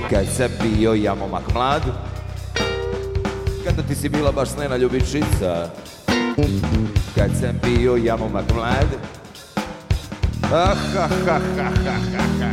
kad sam bio ja momak mlad, kada ti si bila baš snena ljubičica, kad sam bio ja momak mlad. Ah, ha, ha, ha, ha, ha, ha.